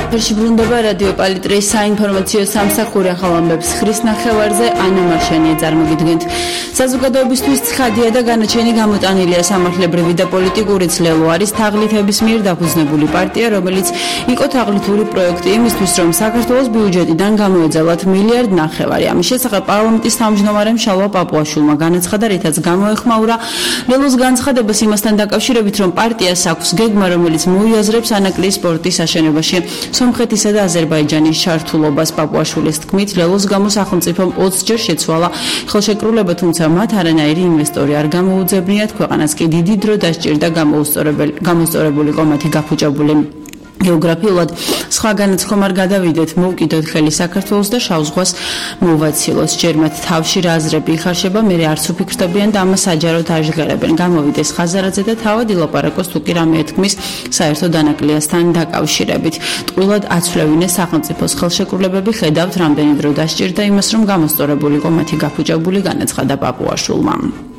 ბრუნდება რადიო პალიტრის საინფორმაციო სამსახური ახალ ამბებს ხრის ნახევარზე ანა მარშანია წარმოგიდგენთ. საზოგადოებისთვის ცხადია და განაჩენი გამოტანილია სამართლებრივი და პოლიტიკური ცლელო არის თაღლითების მიერ დაფუძნებული პარტია, რომელიც იყო თაღლითური პროექტი იმისთვის, რომ საქართველოს ბიუჯეტიდან გამოეძალათ 1.5 მილიარდი. ამის შესახებ პარლამენტის თავმჯდომარემ შალვა პაპუაშვილმა განაცხადა, რითაც გამოეხმაურა ლელოს განცხადებას იმასთან დაკავშირებით, რომ პარტიას აქვს გეგმა, რომელიც მოიაზრებს ანაკლიის სპორტის აშენებაში სომხეთისა და აზერბაიჯანის ჩართულობას. პაპუაშვილის თქმით, ლელოს გამო სახელმწიფომ 20 ჯერ შეცვალა ხელშეკრულება, თუმცა მათ არანაირი ინვესტორი არ გამოუძებნიათ, ქვეყანას კი დიდი დრო დასჭირდა გამოსწორებული ყომათი გაფუჭებული. გეოგრაფიულად სხვა განაცხომ არ გადავიდეთ, მოვკიდოთ ხელი საქართველოს და შავ ზღვას მოვაცილოს. ჯერ მათ თავში რა აზრები იხარშება, მერე არც უფიქრდებიან და ამას საჯაროდ აჟღერებენ. გამოვიდეს ხაზარაძე და თავად ილაპარაკოს თუ კი რამე ეთქმის საერთო დანაკლისთან დაკავშირებით. ტყუილად აცვლევინეს სახელმწიფოს ხელშეკრულებები, ხედავთ რამდენი დრო დასჭირდა იმას, რომ გამოსწორებული ყომათი გაფუჭებული, განაცხადა პაპუაშვილმა.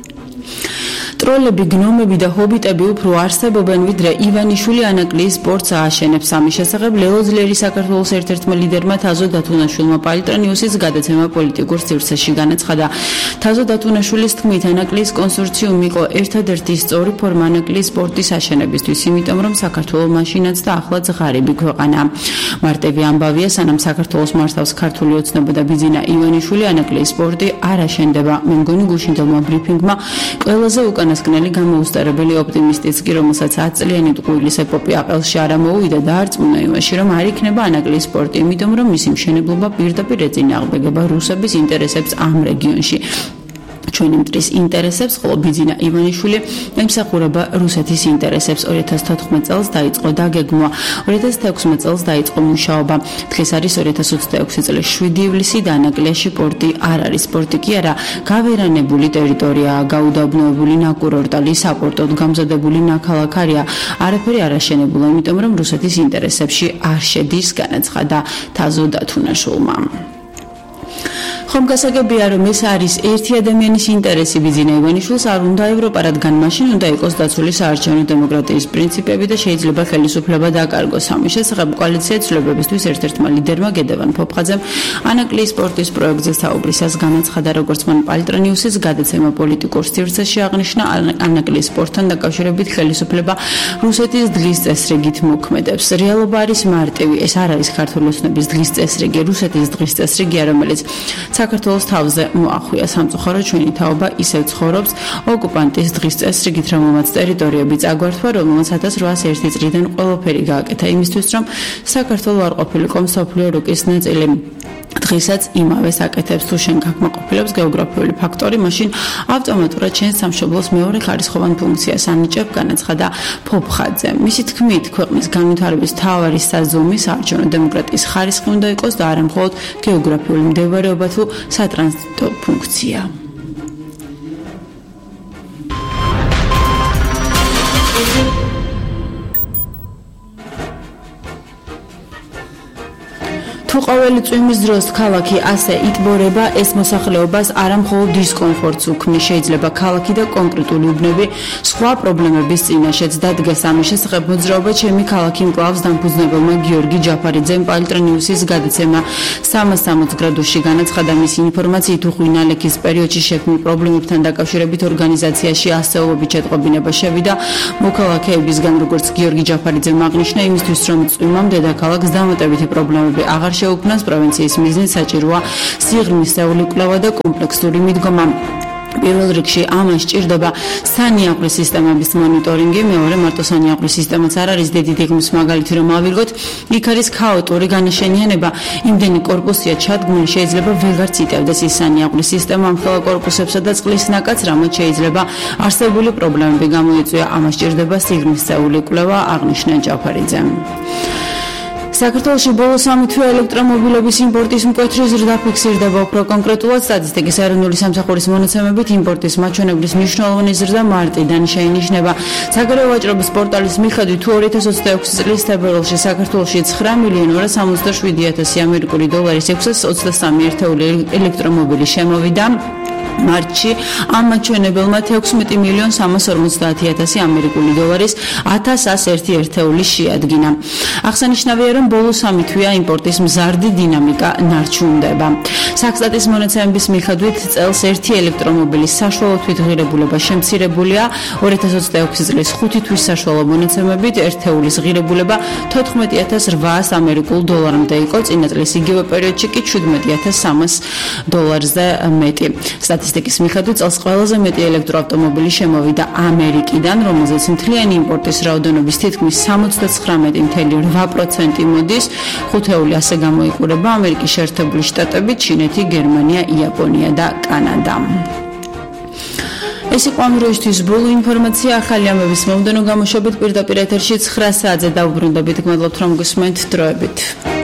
ტროლები, გნომები და ჰობიტები უფრო არსებობენ, ვიდრე ივანიშვილი ანაკლიის სპორტს ააშენებს. ამის შესახებ ლელო ძლიერი საქართველოს ერთ-ერთმა ლიდერმა თაზო დათუნაშვილმა პალიტრანიუსის გადაცემა პოლიტიკურ სივრცეში განაცხადა. თაზო დათუნაშვილის თქმით, ანაკლიის კონსორციუმი იყო ერთადერთი სწორი ფორმა ანაკლიის სპორტის აშენებისთვის, იმიტომ რომ საქართველოს მაშინაც და ახლაც ღარიბი ქვეყანა. მარტივი ამბავია, სანამ საქართველოს მართავს ქართული ოცნება და ბიძინა ივანიშვილი, ანაკლიის სპორტი არ აშენდება. მე მგონი გუშინდელმა ბრიფინგმა ყველაზე უკანასკნელი გამოუსწრებელი ოპტიმისტიც კი, რომელსაც 10 წლიანი ტყუილის ეპოპეა აყელში არ ამოუვიდა და არწმუნა იმაში, რომ არ იქნება ანაკლიის სპორტი, იმიტომ რომ მისი მშენებლობა პირდაპირ ეწინააღმდეგება რუსების ინტერესებს ამ რეგიონში. ჩვენი მტრის ინტერესებს, ხოლო ბიძინა ივანიშვილი ემსახურება რუსეთის ინტერესებს. 2014 წელს დაიწყო დაგეგმვა, 2016 წელს დაიწყო მუშაობა. დღეს არის 2026 წლის 7 ივლისი და ანაკლიაში პორტი არ არის. სპორტი კი არა, გავერანებული ტერიტორიაა, გაუდაბნოებული ნაკურორტალი, საპორტოდ გამზადებული ნაქალაქარია. არაფერი არ აშენებულა, იმიტომ რომ რუსეთის ინტერესებში არ შედის, განაცხადა თაზო დათუნაშვილმა. ხომგასაგებია, რომ ეს არის ერთი ადამიანის ინტერესი. ბიძინა ივანიშვილს არ უნდა ევროპა, რადგან მაშინ უნდა იყოს დაცული საარჩევნო დემოკრატიის პრინციპები და შეიძლება ხელისუფლება დაკარგოს. ამის შესახებ კოალიცია ცვლილებებისთვის ერთ-ერთმა ლიდერმა გედევან ფოფხაძემ ანაკლიის სპორტის პროექტზე საუბრისას განაცხადა, როგორც მან პალიტრანიუსის გადაცემა პოლიტიკურ სივრცეში აღნიშნა, ანაკლიის სპორტთან დაკავშირებით ხელისუფლება რუსეთის დღის წესრიგით მოქმედებს. რეალობა არის მარტივი, ეს არ არის ქართული ოცნების დღის წესრიგი, რუსეთის დღის წესრიგია, რომელიც საქართველოს თავზე მოახვია. სამწუხაროდ ჩვენი თაობა ისევ ცხოვრობს ოკუპანტის დღის წესრიგით, რომელმაც ტერიტორიები წაგვართვა, რომელმაც 1801 წლიდან ყველაფერი გააკეთა იმისთვის, რომ საქართველო არ ყოფილიყო მსოფლიო რუკის ნაწილი. დღესაც იმავეს აკეთებს. თუ შენ გაკმაყოფილებს გეოგრაფიული ფაქტორი, მაშინ ავტომატურად შენ სამშობლოს მეორე ხარისხოვან ფუნქციას ანიჭებ, განაცხადა ფოფხაძე. მისი თქმით, ქვეყნის განვითარების მთავარი საზომი საარჩევნო დემოკრატიის ხარისხი უნდა იყოს და არა მხოლოდ გეოგრაფიული მდებარეობა თუ სატრანზიტო ფუნქცია. თუ ყოველი წვიმის დროს ქალაქი ასე იტბორება, ეს მოსახლეობას არა მხოლოდ დისკომფორტს უქმნის, შეიძლება ქალაქი და კონკრეტული უბნები სხვა პრობლემების წინაშეც დადგეს. ამის შესახებ მოძრაობა ჩემი ქალაქი მკლავს დამფუძნებელმა გიორგი ჯაფარიძემ პალიტრანიუსის გადაცემა 360 გრადუსში განაცხადა. მისი ინფორმაციით, უხვინალექის პერიოდში შექმნილ პრობლემებთან დაკავშირებით ორგანიზაციაში ასეულობით შეტყობინება შევიდა მოქალაქეებისგან, როგორც გიორგი ჯაფარიძემ აღნიშნა, იმისთვის რომ წვიმამ დედაქალაქს დამატებითი პრობლემები აღარ შეუქმნას, პროვინციის მიზნით საჭიროა სიღრმისეული კვლევა და კომპლექსური მიდგომა. პირველ რიგში ამას სჭირდება სანიაღვრე სისტემების მონიტორინგი, მეორე მარტო სანიაღვრე სისტემაც არ არის დიდი დიღმის მაგალითი რომ ავიღოთ, იქ არის ქაოტური განაშენიანება, იმდენი კორპუსია ჩადგმული, შეიძლება ვეღარც იტევდეს ის სანიაღვრე სისტემა ამ ხელა კორპუსებსა და წყლის ნაკადს, რამაც შეიძლება არსებული პრობლემები გამოიწვია. ამას სჭირდება სიღრმისეული კვლევა, აღნიშნა ჯაფარიძემ. საქართველოში ბოლო 3 თვე ელექტრომობილების იმპორტის მკვეთრი ზრდა ფიქსირდება. უფრო კონკრეტულად, სტატისტიკის ეროვნული სამსახურის მონაცემებით, იმპორტის მაჩვენებლის მნიშვნელოვანი ზრდა მარტიდან შეინიშნება. საგარეო ვაჭრობის პორტალის მიხედვით, თუ 2026 წლის თებერვალში საქართველოში 9,267,000 ამერიკული დოლარის 623 ერთეული ელექტრომობილი შემოვიდა. მარტში ამ მაჩვენებელმა 16.350.000 ამერიკული დოლარის 1101 ერთეული შეადგინა. აღსანიშნავია, რომ ბოლო 3 თვეა იმპორტის მზარდი დინამიკა ნარჩუნდება. საქსტატის მონაცემების მიხედვით წელს ერთი ელექტრომობილის საშუალო თვითღირებულება შემცირებულია 2026 წლის 5 თვის საშუალო მონაცემებით ერთეულის ღირებულება 14.800 ამერიკულ დოლარამდე იყო, წინა წლის იგივე პერიოდში კი 17.300 დოლარზე მეტი. სტატისტიკის მიხედვით წელს ყველაზე მეტი ელექტროავტომობილი შემოვიდა ამერიკიდან, რომელზეც მთლიანი იმპორტის რაოდენობის თითქმის 79.8% მოდის. ხუთეული ასე გამოიყურება ამერიკის შეერთებული შტატები, ჩინეთი, გერმანია, იაპონია და კანადა. ეს იყო ამ დროისთვის ბოლო ინფორმაცია. ახალი ამბების მომდევნო გამოშვებით პირდაპირ ეთერში 9 საათზე დავუბრუნდებით. გმადლობთ რომ გესმენთ. დროებით.